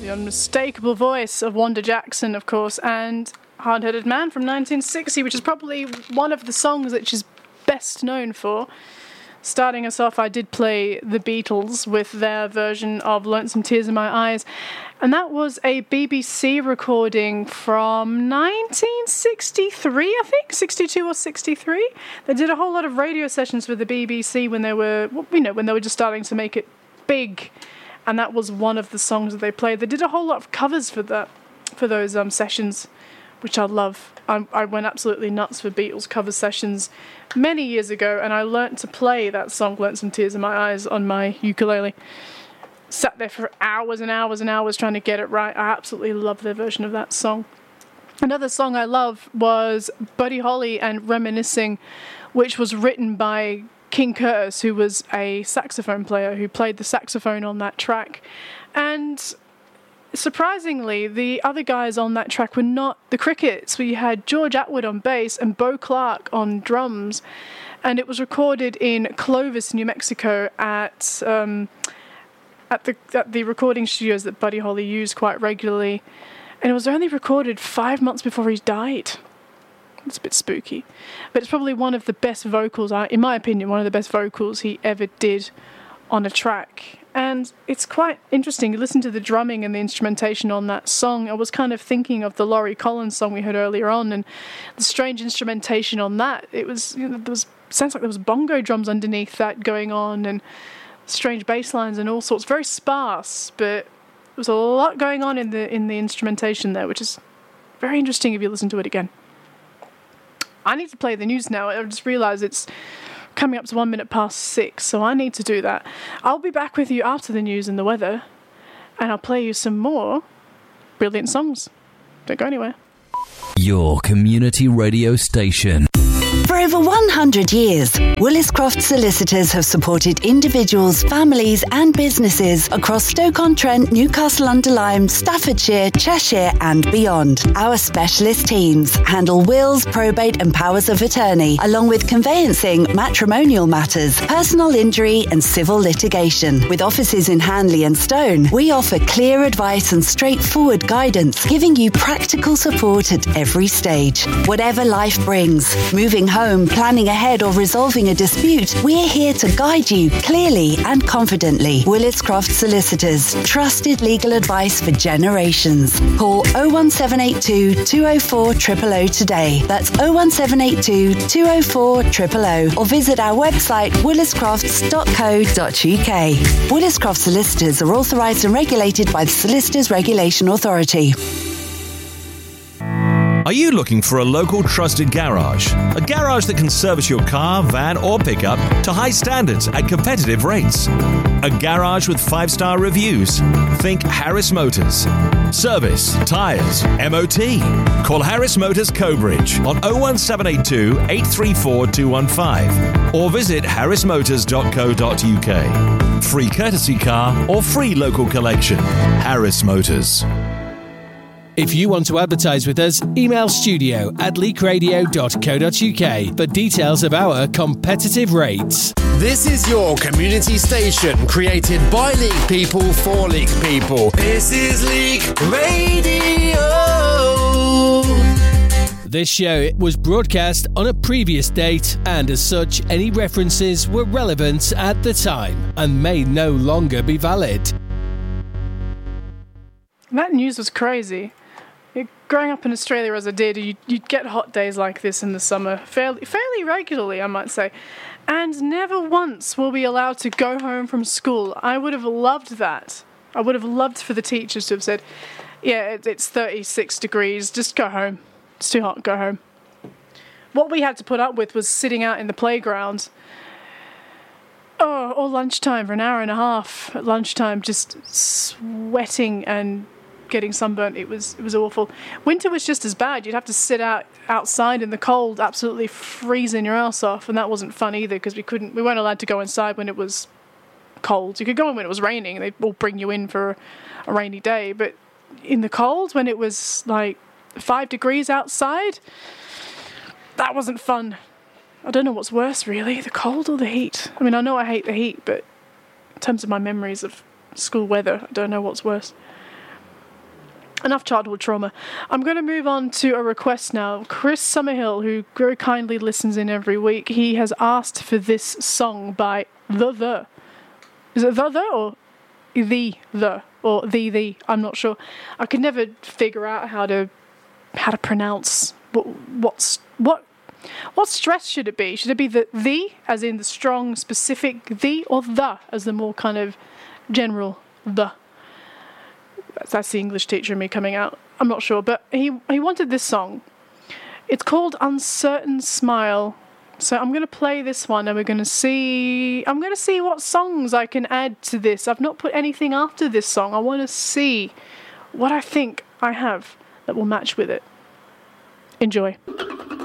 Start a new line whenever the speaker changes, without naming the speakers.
the unmistakable voice of Wanda Jackson, of course, and Hard-Headed Man from 1960, which is probably one of the songs that she's best known for. Starting us off, I did play the Beatles with their version of Lonesome Tears in My Eyes, and that was a BBC recording from 1963, I think, 62 or 63. They did a whole lot of radio sessions with the BBC when they were, when they were just starting to make it big, and that was one of the songs that they played. They did a whole lot of covers for those sessions, which I love. I went absolutely nuts for Beatles cover sessions many years ago, and I learnt to play that song, Lonesome Tears in My Eyes, on my ukulele. Sat there for hours and hours and hours trying to get it right. I absolutely love their version of that song. Another song I love was Buddy Holly and Reminiscing, which was written by King Curtis, who was a saxophone player who played the saxophone on that track. And surprisingly, the other guys on that track were not the Crickets. We had George Atwood on bass and Bo Clark on drums, and it was recorded in Clovis, New Mexico, at the recording studios that Buddy Holly used quite regularly, and it was only recorded 5 months before he died. It's a bit spooky, but it's probably one of the best vocals, in my opinion, one of the best vocals he ever did on a track. And it's quite interesting. You listen to the drumming and the instrumentation on that song. I was kind of thinking of the Laurie Collins song we heard earlier on, and the strange instrumentation on that. It was, sounds like there was bongo drums underneath that going on, and strange bass lines and all sorts. Very sparse, but there was a lot going on in the instrumentation there, which is very interesting if you listen to it again. I need to play the news now. I just realised it's coming up to 6:01, so I need to do that. I'll be back with you after the news and the weather, and I'll play you some more brilliant songs. Don't go anywhere.
Your community radio station.
For over 100 years, Williscroft Solicitors have supported individuals, families and businesses across Stoke-on-Trent, Newcastle-under-Lyme, Staffordshire, Cheshire and beyond. Our specialist teams handle wills, probate and powers of attorney, along with conveyancing, matrimonial matters, personal injury and civil litigation. With offices in Hanley and Stone, we offer clear advice and straightforward guidance, giving you practical support at every stage. Whatever life brings, moving home, planning ahead or resolving a dispute, we're here to guide you clearly and confidently. Williscroft Solicitors, trusted legal advice for generations. Call 01782 204 000 today. That's 01782 204 000, or visit our website williscrofts.co.uk. Williscroft Solicitors are authorised and regulated by the Solicitors Regulation Authority.
Are you looking for a local trusted garage? A garage that can service your car, van or pickup to high standards at competitive rates. A garage with 5-star reviews. Think Harris Motors. Service, tyres, MOT. Call Harris Motors Cobridge on 01782 834 215 or visit harrismotors.co.uk. Free courtesy car or free local collection. Harris Motors.
If you want to advertise with us, email studio@leakradio.co.uk for details of our competitive rates.
This is your community station, created by Leak people for Leak people. This is Leak Radio.
This show was broadcast on a previous date, and as such, any references were relevant at the time and may no longer be valid.
That news was crazy. Growing up in Australia as I did, you'd get hot days like this in the summer fairly regularly, I might say. And never once were we allowed to go home from school. I would have loved that. I would have loved for the teachers to have said, yeah, it's 36 degrees, just go home. It's too hot, go home. What we had to put up with was sitting out in the playground. Or lunchtime for an hour and a half at lunchtime, just sweating and getting sunburnt. It was awful. Winter was just as bad. You'd have to sit outside in the cold, absolutely freezing your ass off, and that wasn't fun either because we weren't allowed to go inside when it was cold. You could go in when it was raining, and they'd all bring you in for a rainy day, but in the cold when it was like 5 degrees outside, that wasn't fun. I don't know what's worse really, the cold or the heat. I mean, I know I hate the heat, but in terms of my memories of school weather, I don't know what's worse. enough childhood trauma. I'm going to move on to a request now. Chris Summerhill, who very kindly listens in every week, he has asked for this song by The. Is it The or The or The? I'm not sure. I could never figure out how to pronounce what stress should it be? Should it be the as in the strong specific the, or the as the more kind of general the? That's the English teacher in me coming out. I'm not sure, but he wanted this song. It's called Uncertain Smile. So I'm going to play this one, and I'm going to see what songs I can add to this. I've not put anything after this song. I want to see what I think I have that will match with it. Enjoy.